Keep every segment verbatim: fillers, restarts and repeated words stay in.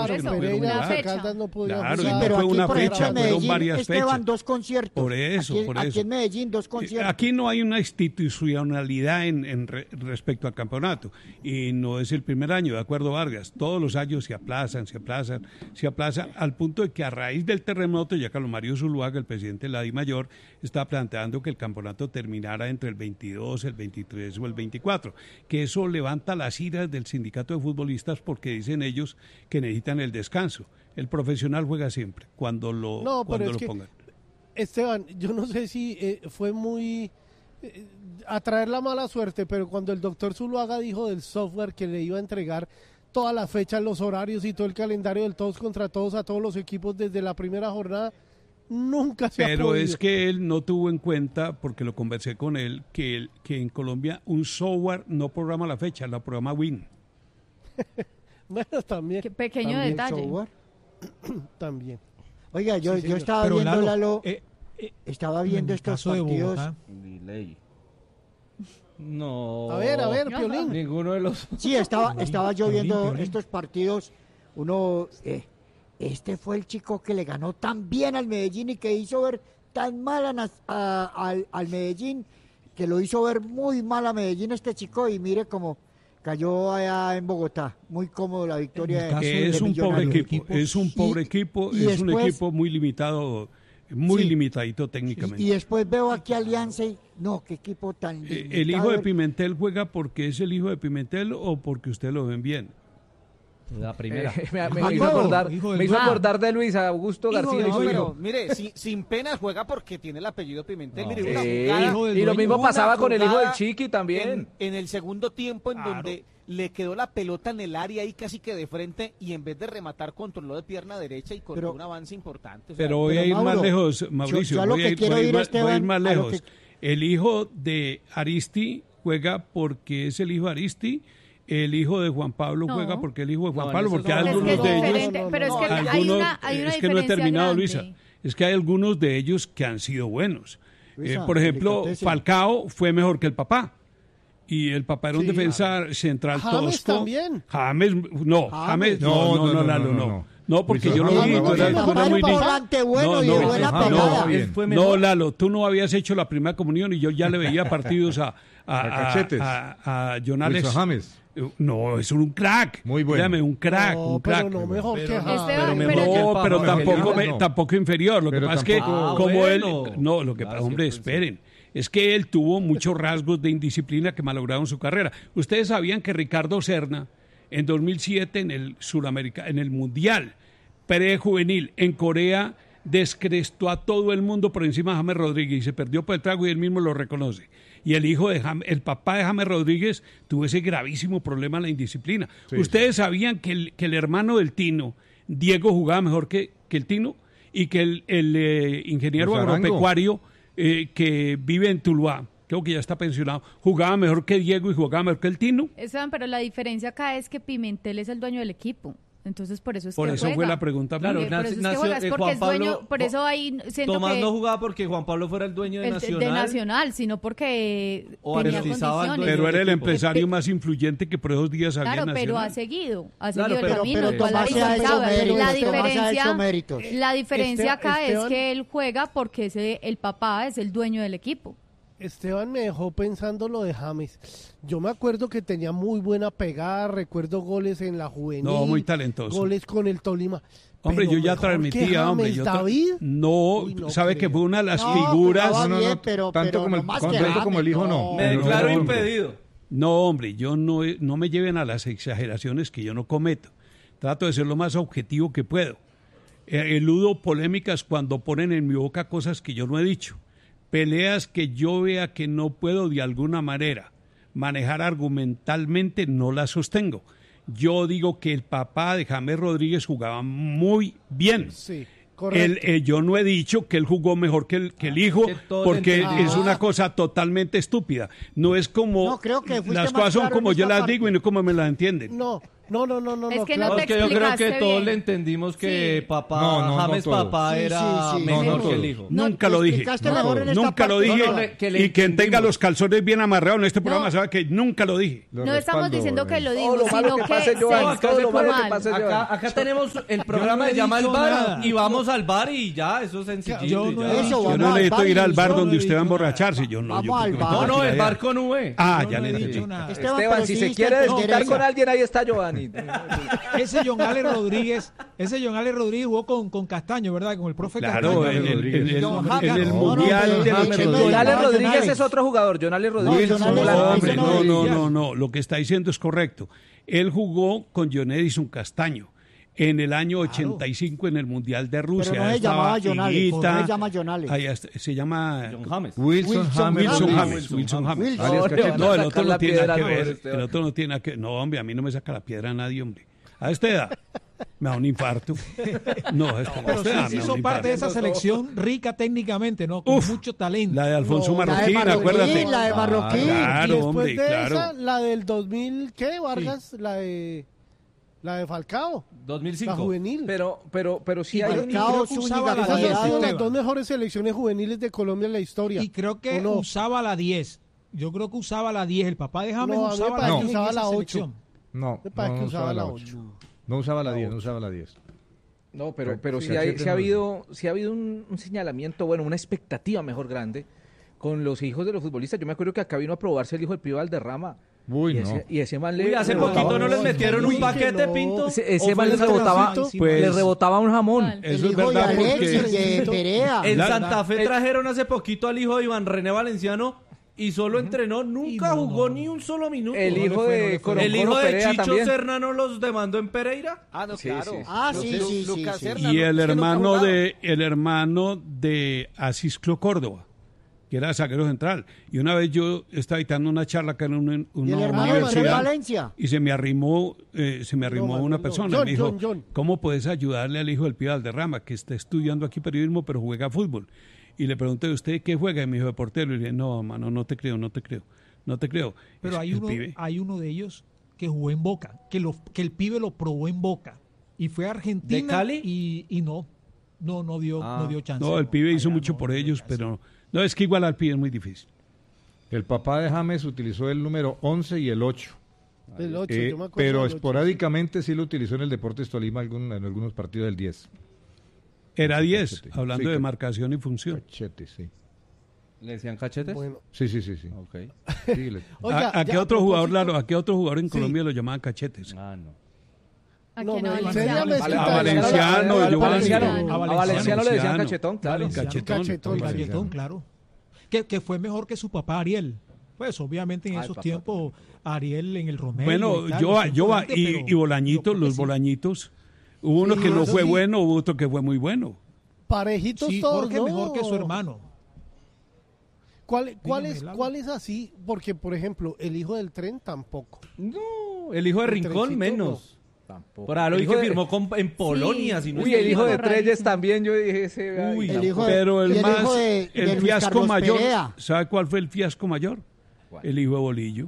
claro, que no Pereira, pudieron jugar. Caldas no pudieron Claro, jugar. y no pero fue aquí, una por ejemplo, fecha, en fueron Medellín, varias Esteban, fechas. dos conciertos. Por eso, aquí, por aquí eso. en Medellín, dos conciertos. Aquí no hay una institucionalidad en, en re, respecto al campeonato y no es el primer año, de acuerdo Vargas, todos los años se aplazan, se aplazan, se aplazan al punto de que a raíz del terremoto ya Carlos Mario Zuluaga, el presidente de la DIMAYOR, está planteando que el campeonato terminara entre el veintidós, el veintitrés o el veinticuatro, que eso levanta las iras del sindicato de futbolistas porque dicen ellos que necesitan el descanso. El profesional juega siempre, cuando lo, No, pero cuando es lo que, pongan. Esteban, yo no sé si eh, fue muy eh, atraer la mala suerte, pero cuando el doctor Zuluaga dijo del software que le iba a entregar todas las fechas, los horarios y todo el calendario del todos contra todos a todos los equipos desde la primera jornada, nunca se ha Pero podido. es que él no tuvo en cuenta, porque lo conversé con él, que, él, que en Colombia un software no programa la fecha, la programa Win. Bueno, también. Qué pequeño También detalle. software. También. Oiga, yo, Sí, yo señor. estaba Pero viendo, Lalo, Lalo, eh, eh, estaba en viendo el estos caso de partidos. Bogotá, Delay. No. A ver, a ver, Piolín. Ninguno de los. Sí, estaba, Piolín, estaba yo Piolín, viendo Piolín. estos partidos. Uno, eh, este fue el chico que le ganó tan bien al Medellín y que hizo ver tan mal a Nas- a- al, al Medellín, que lo hizo ver muy mal a Medellín este chico y mire cómo cayó allá en Bogotá. Muy cómodo la victoria. En el caso de- Que de es un pobre Millonarios. equipo, es un pobre Y- equipo, y es un después- equipo muy limitado, muy Sí. limitadito técnicamente. Y, y después veo aquí Alianza y no, qué equipo tan Eh, limitado. ¿El hijo de Pimentel juega porque es el hijo de Pimentel o porque usted lo ven bien? La primera. Eh, me, me Hijo hizo del- acordar, hijo del me hizo dueño. acordar de Luis Augusto Hijo García del y su dueño. hijo. Pero, mire, sin, sin penas juega porque tiene el apellido Pimentel. Mire, una Sí, jugada- hijo del y lo dueño. mismo una pasaba con el hijo del jugada Chiqui también. En, en el segundo tiempo, en Claro. donde le quedó la pelota en el área ahí casi que de frente y en vez de rematar controló de pierna derecha y con Pero- un avance importante. O sea, Pero voy pero a ir Mauro, más lejos, yo- Mauricio, yo a lo voy, a que ir, quiero voy a ir ir, más, voy a ir Esteban, más a lo lejos. que- El hijo de Aristi juega porque es el hijo de Aristi, el hijo de Juan Pablo No. juega porque es el hijo de Juan No, Pablo, en eso porque no, Pero es que algunos es de ellos... diferente, no, no, pero es no, que no, hay algunos- una, hay una es que no he diferencia terminado, grande. Luisa. Es que hay algunos de ellos que han sido buenos. Luisa, Eh, por ejemplo, delicatese. Falcao fue mejor que el papá. Y el papá era un Sí. defensa central James tosco. también. James, no, James, no, no, no, Lalo, no. No, porque Luisa, yo lo James vi, no, tú no, eras, no, tú eras no, muy no, niño. volante bueno y de buena no, pegada. no, Él fue no, mejor. Lalo, tú no habías hecho la primera comunión y yo ya le veía partidos a, a, A Cachetes. a, a John Alex. Luisa James. No, es un crack. Muy bueno. Dígame, un crack, No, un crack. pero no mejor Pero que no. James. Esteban, Pero pero- mejor que el No, Papa, pero que tampoco, el me- no. tampoco inferior. Lo que Pero pasa es que tampoco- como Ah, él, bueno. no, lo que Claro, pasa, hombre, es que, pues, esperen, es que él tuvo muchos rasgos de indisciplina que malograron su carrera. Ustedes sabían que Ricardo Serna en dos mil siete en el Suramérica, en el Mundial prejuvenil en Corea descrestó a todo el mundo por encima de James Rodríguez y se perdió por el trago y él mismo lo reconoce. Y el hijo de James, el papá de James Rodríguez tuvo ese gravísimo problema en la indisciplina. Sí. Ustedes sabían que el, que el hermano del Tino, Diego, jugaba mejor que, que el Tino y que el, el eh, ingeniero Pues Arango. agropecuario eh, que vive en Tuluá, creo que ya está pensionado, jugaba mejor que Diego y jugaba mejor que el Tino. Esteban, pero la diferencia acá es que Pimentel es el dueño del equipo. Entonces, por eso es Por que eso juega. fue la pregunta. Claro, Porque por eso es que nació- juega, es eh, porque Juan es dueño, Pablo- por eso ahí siento Tomás que no jugaba porque Juan Pablo fuera el dueño de el- Nacional. de Nacional, sino porque O tenía artistizaba al condiciones. Pero era el equipo. empresario más influyente que por esos días había Claro, en pero ha Nacional. seguido, ha Claro, seguido pero- el camino. pero igual Tomás ha se ha hecho resultado. méritos, La Tomás se ha diferencia, hecho méritos. la diferencia Este- acá Esteban- es que él juega porque ese, el papá es el dueño del equipo. Esteban me dejó pensando lo de James. Yo me acuerdo que tenía muy buena pegada, recuerdo goles en la juvenil. No, muy talentoso. Goles con el Tolima. Hombre, Pero yo ya mejor que transmitía, hombre. James, Yo tra- David. no, Uy, no sabe creo. que fue una de las No, figuras. jugaba No, no, bien, no, pero, tanto pero como el- no más con- que tanto James, como el hijo, no. Me Pero declaro no, impedido. No, hombre, yo no, no me lleven a las exageraciones que yo no cometo. Trato de ser lo más objetivo que puedo. Eh, eludo polémicas cuando ponen en mi boca cosas que yo no he dicho. Peleas que yo vea que no puedo de alguna manera manejar argumentalmente, no las sostengo. Yo digo que el papá de James Rodríguez jugaba muy bien. Sí, Él, correcto. eh, yo no he dicho que él jugó mejor que el, que el hijo, que todos porque entendemos. es una cosa totalmente estúpida. No es como No, creo que fuiste las más cosas son claro como en yo esta las parte. digo y no como me las entienden. No, No, no, no, no. Es no, que no claro. te Porque yo creo que explicaste todos bien. le entendimos que Sí. papá, No, no, no James todos. papá Sí, era sí, sí. mejor No, no que el todos. hijo. No, Nunca te lo dije. explicaste No, mejor en esta nunca lo parte. dije. No, no, le- que le Y quien entendimos. tenga los calzones bien amarrados en este programa No. sabe que nunca lo dije. Lo No estamos respaldo, diciendo que eh. lo Todo digo, lo malo sino que que pase, se Joan, acá todo se lo malo mal. que pase, Joan. Acá, acá tenemos el programa no he se llama El dicho Bar nada. y vamos al bar y ya, eso es sencillito. Yo y no ya. he Eso, dicho- Yo vamos no al necesito bar ir y al bar yo no donde he usted va a dicho emborracharse. Yo no. Vamos yo al creo que bar. No, me no, queda el allá. bar con V. Ah, Yo ya no le he entendí. dicho nada. Esteban, Esteban, pero si sí se diste quiere a entender desquitar eso. con alguien, ahí está Giovanni. Ese John Ale Rodríguez, ese John Ale Rodríguez jugó con, con Castaño, ¿verdad? Con el profe Claro, Castaño. en el, en el- John en Hammond. el No, no, Mundial pero- de los James ochenta. Rodríguez. Jonales no, Rodríguez Jonales. es otro jugador. Jonales No, Rodríguez. Jonales- es No, un hombre, eso no, no, decía. no, no. Lo que está diciendo es correcto. Él jugó con John Edison Castaño en el año ochenta y cinco en el Mundial de Rusia. Pero no Ahí se estaba llamaba Jonales, Higuita, no se llama Jonales. ahí está- se llama John James. Wilson, Wilson James. Wilson James. James. Wilson James. Wilson. Alias No, le Cachete. van No, a el otro sacar no la tiene nada piedra que al ver. pobre El Esteban. otro no tiene nada que ver. No, hombre, a mí no me saca la piedra nadie, hombre. A esta edad me da un infarto. No, a esta, a Pero esta edad sí, me sí da un hizo parte de infarto. esa selección rica técnicamente, ¿no? Con Uf, mucho talento. La de Alfonso No, la de Marroquín, Marroquín, acuérdate. la de Marroquín. Claro, y después hombre, de claro. esa, la del dos mil, ¿qué, Vargas? La de la de Falcao, dos mil la cinco. juvenil. Pero, pero, pero sí Y hay un... Falcao Falcao, creo que Zúñiga, usaba la Esas diez, han sido las Esteban. dos mejores selecciones juveniles de Colombia en la historia. Y creo que ¿O no? usaba la diez. Yo creo que usaba la diez. El papá de James No, a mí me usaba la parece diez que en usaba esa la ocho. selección. No, Me parece no, que no usaba la ocho. ocho. No usaba la diez, no usaba la diez. No, pero, pero Sí, sí, hay, Cachete sí ha no. habido, sí ha habido un, un señalamiento, bueno, una expectativa mejor grande con los hijos de los futbolistas. Yo me acuerdo que acá vino a probarse el hijo del Pío Valderrama. Uy, y, no. ese, y ese man le Uy, hace rebotaba- poquito no les metieron Uy, un paquete, que no. Pinto. Ese, ese ¿O man fue le el rebotaba, trasito? Pues- le rebotaba un jamón. ¿Cuál? Eso El es hijo de verdad Alexis porque... y de Perea. En La- Santa Fe el- trajeron hace poquito al hijo de Iván René Valenciano y solo entrenó, nunca no, jugó no. ni un solo minuto. El No le hijo fue, no de le fue. Coroncoro El hijo de Perea Chicho también. Serna no los demandó en Pereira. Ah, no, Sí, claro. sí. Ah, sí, Lu- sí, sí, Lucas sí. Serna, Y ¿no? el Es que nunca ha hermano jugado. de el hermano de Asisclo Córdoba, que era zaguero central. Y una vez yo estaba dictando una charla acá en una, Y una el hermano de Manuel universidad Valencia. y se me arrimó eh, se me arrimó No, una no, persona John, y me dijo, John, John. ¿cómo puedes ayudarle al hijo del Pío Valderrama que está estudiando aquí periodismo pero juega fútbol? Y le pregunté, ¿usted qué juega? Y me dijo, de portero. Y le dije, no, mano, no te creo, no te creo, no te creo. Pero Es hay que el uno, pibe- hay uno de ellos que jugó en Boca, que, lo, que el pibe lo probó en Boca. Y fue a Argentina. ¿De Cali? Y, y no, no, no dio, Ah. no dio chance. No, el pibe hizo Allá mucho no, por no dio ellos, chance. pero no, es que igual al pibe es muy difícil. El papá de James utilizó el número once y el ocho. El ocho, Eh, yo me acuerdo pero del ocho. esporádicamente sí lo utilizó en el Deportes Tolima algún- en algunos partidos del diez. Era diez, Cachete. hablando Sí, de ca- marcación y función. Cachete, sí. ¿Le decían cachetes? Bueno, Sí, sí, sí, sí. Ok. Sí, le- oiga, ¿A, a qué ya, otro a jugador, propósito- Lalo, a qué otro jugador en Sí. Colombia lo llamaban cachetes? Ah, no. ¿A No, quién me- habla? sería Valenciano. mezquita. A Valenciano, a yo Valenciano, Valenciano. a Valenciano le decían Valenciano. cachetón, claro. Valenciano, Cachetón. Cachetón. Galletón, claro. Que, que fue mejor que su papá Ariel. Pues obviamente en Ah, el esos papá tiempos Ariel en el Romero. Bueno, y tal, yo, los yo, imponentes, y, pero y Bolañitos, yo creo que los sí. Bolañitos. Hubo uno Sí, que no eso fue sí. bueno, hubo otro que fue muy bueno. Parejitos Sí, todos, Jorge ¿no? mejor que su hermano. ¿Cuál, cuál, Dígame, es, Lalo. ¿Cuál es así? Porque, por ejemplo, el hijo del tren tampoco. No, el hijo de El Rincón trencito, menos. Tampoco. Por ahí lo El vi hijo que de- firmó con- en Polonia. Si no Uy, estoy el hijo mal. de Rarísimo. Treyes también, yo dije ese. ay, Uy, El hijo de- pero y el el más, hijo de- de el Luis fiasco Carlos mayor, Perea. ¿sabe cuál fue el fiasco mayor? ¿Cuál? El hijo de Bolillo.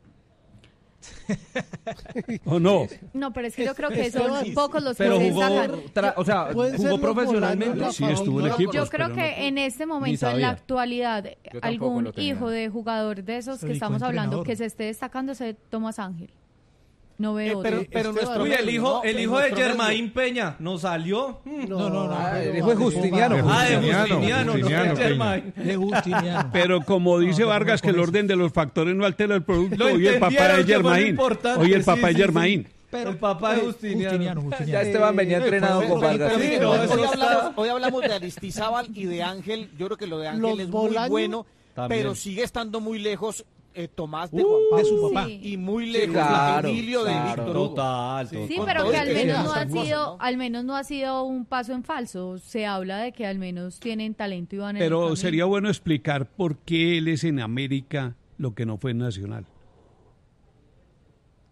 ¿O no? No, pero es que yo creo que son Esteban, pocos los que Pero se jugó, sacan. tra- o sea, Pueden ser jugó los profesionalmente. volantes, Sí, estuvo en No, equipos. Yo creo pero que no- en este momento, en sabía. la actualidad, tampoco algún lo tenía. hijo de jugador de esos Se que dedicó estamos hablando entrenador. que se esté destacando es Tomás Ángel. No Eh, veo otro. pero, pero Esteban, nuestro Uy, el medio, hijo, ¿no? el En hijo de nuestro medio. Germain Peña no salió. Mm. No, no, no. Ah, pero el hijo de vale, Justiniano. vale. Ah, de Justiniano, Justiniano, no Justiniano de Peña. Germain. De Justiniano. Pero como dice no, Vargas, no, que el con orden de los factores no altera el producto, Lo hoy el papá entendieron, es que fue lo Germain. importante, Hoy el sí, papá es sí, Germain. Pero, El papá de eh, Justiniano. Justiniano. Ya Esteban venía Eh, entrenado fue- con fue- Vargas. fue- Sí, fue- no, hoy, eso hoy está- hablamos, hoy hablamos de Aristizábal y de Ángel. Yo creo que lo de Ángel Los es muy Bolaños bueno, también. pero sigue estando muy lejos eh, Tomás de Uh, Juan de Pablo. su papá. Sí. Y muy Sí, lejos claro, Emilio de claro. Víctor Hugo. Total, total. Sí, con pero todo que y al que menos sean no ha estas cosas, sido, ¿no? al menos no ha sido un paso en falso. Se habla de que al menos tienen talento y van en el Pero camino. sería bueno explicar por qué él es en América lo que no fue en Nacional.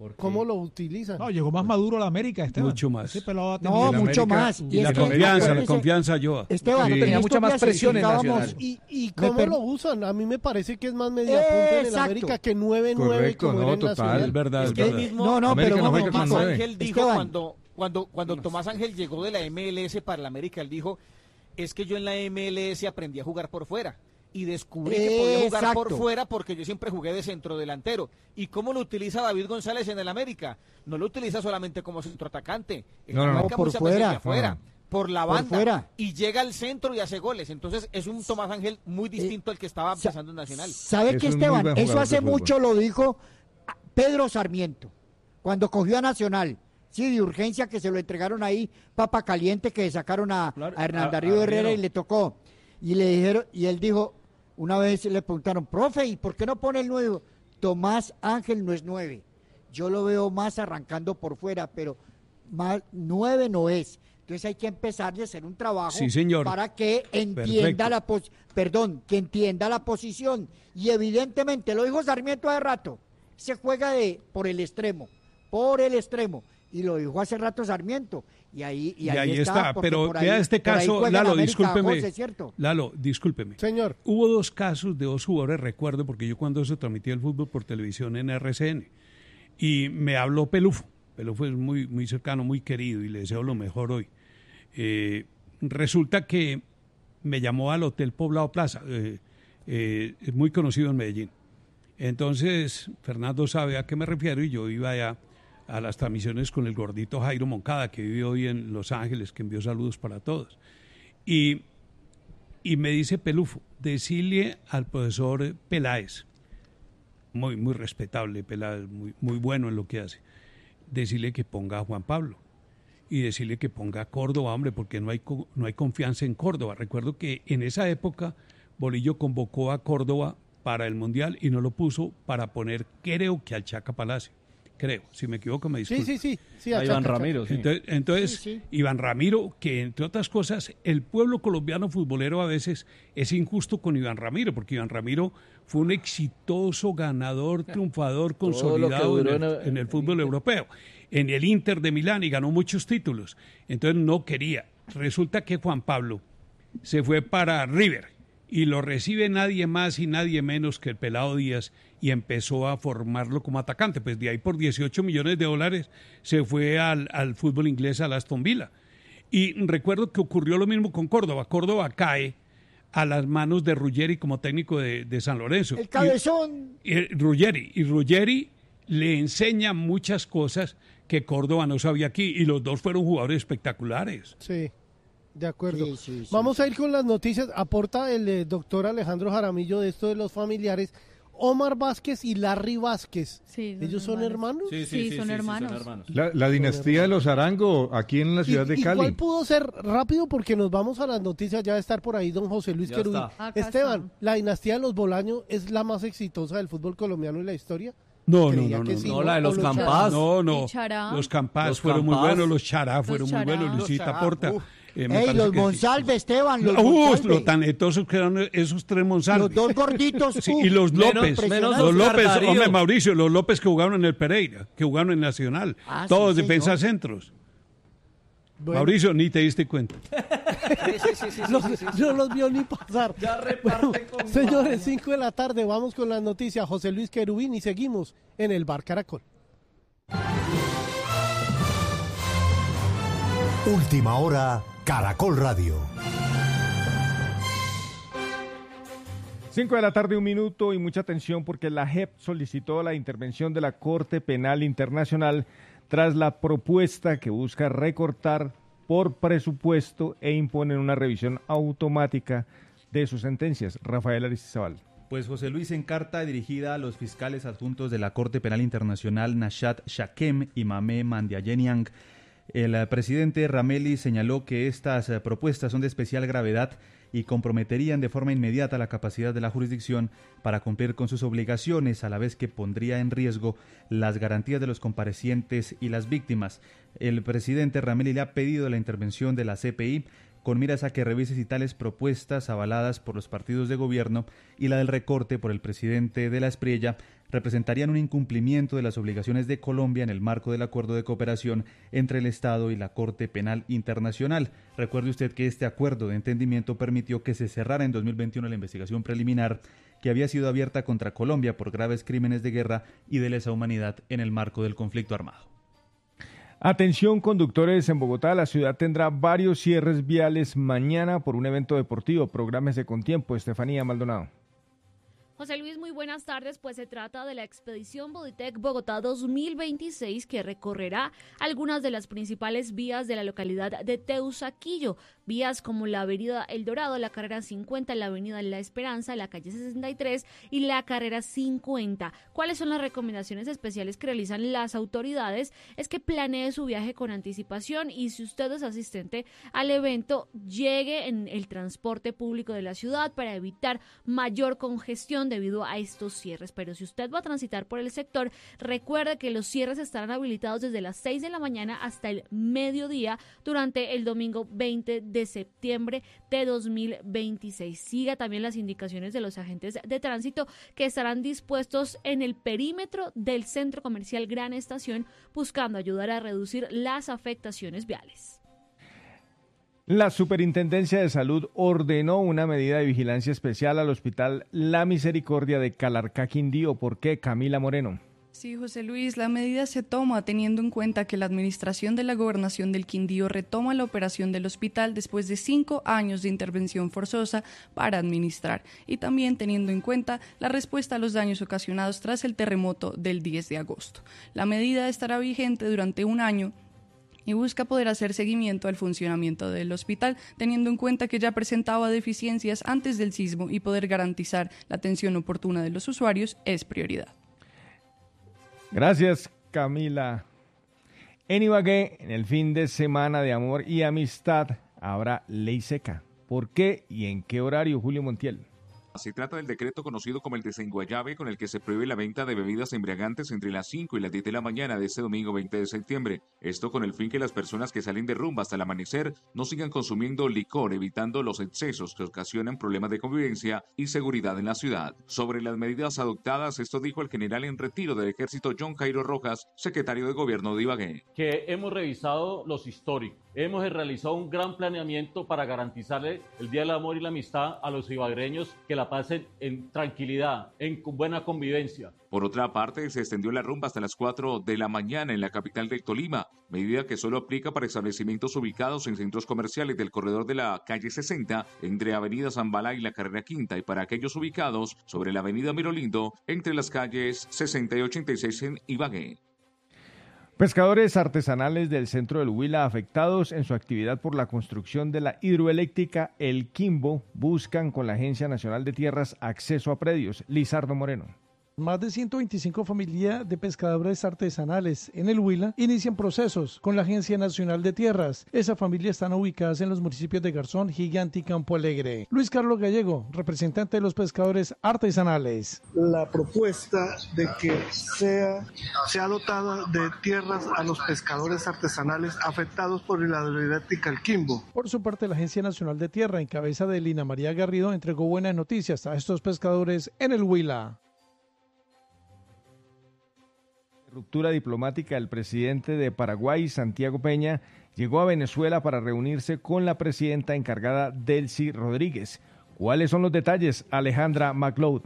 cómo lo utilizan. No, llegó más maduro a la América, Esteban. Mucho más. Ese pelado ha No, tenido- mucho América- más. Y la es que- confianza, la acuérdese, confianza yo. Esteban, Sí. en Tenía estos mucha más días presión en explicábamos- Nacional. ¿Y, y Me cómo per- lo usan? A mí me parece que es más media punta en el Exacto. América que nueve nueve Correcto, como no, era en total. Nacional. Es verdad, Es es que el verdad. mismo No, no, América pero no no, juega con Tomás nueve. Ángel dijo Esteban. cuando, cuando, cuando Tomás Ángel llegó de la M L S para la América, él dijo, es que yo en la M L S aprendí a jugar por fuera y descubrí que podía jugar por Exacto. fuera porque yo siempre jugué de centro delantero. ¿Y cómo lo utiliza David González en el América? No lo utiliza solamente como centroatacante, él No, no, no. arranca Por muchas veces fuera. de afuera, Ajá. por la Por banda, fuera. y llega al centro y hace goles. Entonces es un Tomás Ángel muy distinto al que estaba sa- empezando en Nacional. ¿Sabe Es qué, un muy Esteban? buen Eso jugador hace de fútbol. mucho lo dijo Pedro Sarmiento, cuando cogió a Nacional. Sí, de urgencia que se lo entregaron ahí, papa caliente, que sacaron a, Claro, a Hernán a- Darío a Herrera y Riero. le tocó. Y le dijeron, y él dijo, una vez le preguntaron, profe, ¿y por qué no pone el nueve? Tomás Ángel no es nueve. Yo lo veo más arrancando por fuera, pero más nueve no es. Entonces hay que empezar a hacer un trabajo Sí, señor. para que entienda Perfecto. la pos perdón, que entienda la posición. Y evidentemente, lo dijo Sarmiento hace rato, se juega de por el extremo, por el extremo. Y lo dijo hace rato Sarmiento. Y ahí, y Y ahí, ahí está, está, porque pero por ahí- vea este por ahí caso, juega en Lalo, América, discúlpeme. José, ¿cierto? Lalo, discúlpeme. Señor, Hubo dos casos de dos jugadores, recuerdo, porque yo cuando se transmitía el fútbol por televisión en R C N, y me habló Pelufo. Pelufo es muy, muy cercano, muy querido, y le deseo lo mejor hoy. Eh, resulta que me llamó al Hotel Poblado Plaza, eh, eh, es muy conocido en Medellín. Entonces, Fernando sabe a qué me refiero, y yo iba allá a las transmisiones con el gordito Jairo Moncada, que vive hoy en Los Ángeles, que envió saludos para todos. Y, y me dice Pelufo, decirle al profesor Peláez, muy, muy respetable Peláez, muy, muy bueno en lo que hace, decirle que ponga a Juan Pablo y decirle que ponga a Córdoba, hombre, porque no hay, co- no hay confianza en Córdoba. Recuerdo que en esa época Bolillo convocó a Córdoba para el Mundial y no lo puso para poner, creo que al Chaca Palacio. Creo, si me equivoco me disculpo. sí, sí, sí. sí A achaca, Iván achaca. Ramiro, sí. Entonces, entonces Sí, sí. Iván Ramiro, que entre otras cosas, el pueblo colombiano futbolero a veces es injusto con Iván Ramiro, porque Iván Ramiro fue un exitoso ganador, triunfador, Todo lo que consolidado en duró el, en el- en el fútbol europeo, en el Inter de Milán, y ganó muchos títulos. Entonces no quería. Resulta que Juan Pablo se fue para River y lo recibe nadie más y nadie menos que el Pelado Díaz, y empezó a formarlo como atacante. Pues de ahí por dieciocho millones de dólares se fue al, al fútbol inglés, al Aston Villa. Y recuerdo que ocurrió lo mismo con Córdoba. Córdoba cae a las manos de Ruggeri como técnico de, de San Lorenzo. El cabezón. Y, y Ruggeri, y Ruggeri le enseña muchas cosas que Córdoba no sabía aquí, y los dos fueron jugadores espectaculares. Sí, de acuerdo. Sí, sí, sí, Vamos sí. a ir con las noticias. Aporta el eh, doctor Alejandro Jaramillo de esto de los familiares. Omar Vázquez y Larry Vázquez. Sí, ¿Ellos son hermanos? Sí, son hermanos. La, la dinastía de los Arango, aquí en la ciudad ¿Y, de y Cali. cuál pudo ser rápido? Porque nos vamos a las noticias. Ya va a estar por ahí don José Luis Ya Querubín. está. Acá Esteban, está. ¿la dinastía de los Bolaños es la más exitosa del fútbol colombiano en la historia? No, no, Creía no, que no, sí, no, la de los ¿O Campás. No, no. Y Chará. Los Campás Los fueron muy Campás. buenos, los Chará fueron muy Chará. buenos, Los Luisita Chará, Porta. uf. eh, me Ey, parece los que sí. Monsalve, Esteban, los Uf, Monsalve. lo talentosos que eran esos tres Monsalve. Los dos gorditos. Sí, uf, y los Menos- López, menos los Oscar López, Darío. hombre Mauricio, los López que jugaron en el Pereira, que jugaron en Nacional, Ah, todos sí, defensas señor. centros. Bueno, Mauricio, ni te diste cuenta. Sí, sí, sí, sí, sí, los- sí, sí, sí. no los vio ni pasar. Ya reparte con Señores, cinco de la tarde, vamos con las noticias. José Luis Querubín y seguimos en el Bar Caracol. Última hora, Caracol Radio. Cinco de la tarde, un minuto, y mucha atención porque la J E P solicitó la intervención de la Corte Penal Internacional tras la propuesta que busca recortar por presupuesto e imponer una revisión automática de sus sentencias. Rafael Aristizábal. Pues José Luis, en carta dirigida a los fiscales adjuntos de la Corte Penal Internacional Nashat Shakem y Mamé Mandiayeniang, el eh, presidente Rameli señaló que estas eh, propuestas son de especial gravedad y comprometerían de forma inmediata la capacidad de la jurisdicción para cumplir con sus obligaciones, a la vez que pondría en riesgo las garantías de los comparecientes y las víctimas. El presidente Rameli le ha pedido la intervención de la C P I con miras a que revise si tales propuestas avaladas por los partidos de gobierno y la del recorte por el presidente de la Espriella representarían un incumplimiento de las obligaciones de Colombia en el marco del acuerdo de cooperación entre el Estado y la Corte Penal Internacional. Recuerde usted que este acuerdo de entendimiento permitió que se cerrara en dos mil veintiuno la investigación preliminar que había sido abierta contra Colombia por graves crímenes de guerra y de lesa humanidad en el marco del conflicto armado. Atención conductores, en Bogotá la ciudad tendrá varios cierres viales mañana por un evento deportivo. Prográmese con tiempo. Estefanía Maldonado. José Luis, muy buenas tardes, pues se trata de la Expedición Boditec Bogotá dos mil veintiséis que recorrerá algunas de las principales vías de la localidad de Teusaquillo, vías como la avenida El Dorado, la carrera cincuenta, la avenida La Esperanza, la calle sesenta y tres y la carrera cincuenta. ¿Cuáles son las recomendaciones especiales que realizan las autoridades? Es que planee su viaje con anticipación y si usted es asistente al evento, llegue en el transporte público de la ciudad para evitar mayor congestión debido a estos cierres. Pero si usted va a transitar por el sector, recuerde que los cierres estarán habilitados desde las seis de la mañana hasta el mediodía durante el domingo veinte de septiembre de dos mil veintiséis. Siga también las indicaciones de los agentes de tránsito que estarán dispuestos en el perímetro del centro comercial Gran Estación buscando ayudar a reducir las afectaciones viales. La Superintendencia de Salud ordenó una medida de vigilancia especial al Hospital La Misericordia de Calarcá, Quindío. ¿Por qué? Camila Moreno. Sí, José Luis, la medida se toma teniendo en cuenta que la administración de la Gobernación del Quindío retoma la operación del hospital después de cinco años de intervención forzosa para administrar y también teniendo en cuenta la respuesta a los daños ocasionados tras el terremoto del diez de agosto. La medida estará vigente durante un año y busca poder hacer seguimiento al funcionamiento del hospital, teniendo en cuenta que ya presentaba deficiencias antes del sismo y poder garantizar la atención oportuna de los usuarios es prioridad. Gracias, Camila. En Ibagué, en el fin de semana de amor y amistad, habrá ley seca. ¿Por qué y en qué horario, Julio Montiel? Se trata del decreto conocido como el Desenguayabe, con el que se prohíbe la venta de bebidas embriagantes entre las cinco y las diez de la mañana de este domingo veinte de septiembre. Esto con el fin que las personas que salen de rumba hasta el amanecer no sigan consumiendo licor, evitando los excesos que ocasionan problemas de convivencia y seguridad en la ciudad. Sobre las medidas adoptadas, esto dijo el general en retiro del Ejército John Jairo Rojas, secretario de Gobierno de Ibagué. Que hemos revisado los históricos. Hemos realizado un gran planeamiento para garantizarle el Día del Amor y la Amistad a los ibaguereños que la pasen en tranquilidad, en buena convivencia. Por otra parte, se extendió la rumba hasta las cuatro de la mañana en la capital del Tolima, medida que solo aplica para establecimientos ubicados en centros comerciales del corredor de la calle sesenta, entre Avenida Zambalá y la Carrera Quinta, y para aquellos ubicados sobre la Avenida Mirolindo, entre las calles sesenta y ochenta y seis en Ibagué. Pescadores artesanales del centro del Huila afectados en su actividad por la construcción de la hidroeléctrica El Quimbo buscan con la Agencia Nacional de Tierras acceso a predios. Lizardo Moreno. Más de ciento veinticinco familias de pescadores artesanales en el Huila inician procesos con la Agencia Nacional de Tierras. Esas familias están ubicadas en los municipios de Garzón, Gigante y Campo Alegre. Luis Carlos Gallego, representante de los pescadores artesanales. La propuesta de que sea, sea dotada de tierras a los pescadores artesanales afectados por la hidroeléctrica El Quimbo. Por su parte, la Agencia Nacional de Tierra, en cabeza de Lina María Garrido, entregó buenas noticias a estos pescadores en el Huila. Ruptura diplomática, el presidente de Paraguay, Santiago Peña, llegó a Venezuela para reunirse con la presidenta encargada, Delcy Rodríguez. ¿Cuáles son los detalles? Alejandra McLeod.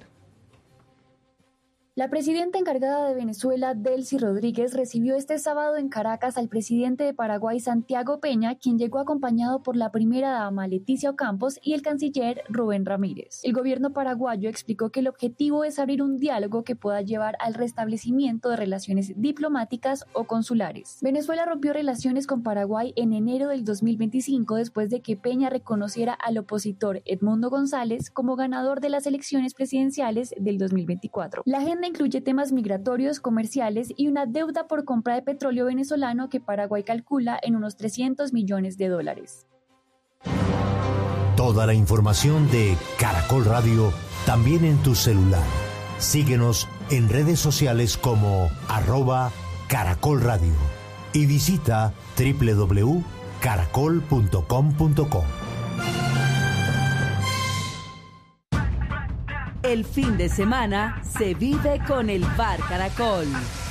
La presidenta encargada de Venezuela, Delcy Rodríguez, recibió este sábado en Caracas al presidente de Paraguay, Santiago Peña, quien llegó acompañado por la primera dama, Leticia Ocampos, y el canciller Rubén Ramírez. El gobierno paraguayo explicó que el objetivo es abrir un diálogo que pueda llevar al restablecimiento de relaciones diplomáticas o consulares. Venezuela rompió relaciones con Paraguay en enero del dos mil veinticinco después de que Peña reconociera al opositor Edmundo González como ganador de las elecciones presidenciales del dos mil veinticuatro. La agenda incluye temas migratorios, comerciales y una deuda por compra de petróleo venezolano que Paraguay calcula en unos trescientos millones de dólares. Toda la información de Caracol Radio también en tu celular. Síguenos en redes sociales como arroba Caracol Radio y visita doble u doble u doble u punto caracol punto com punto co. El fin de semana se vive con el Bar Caracol.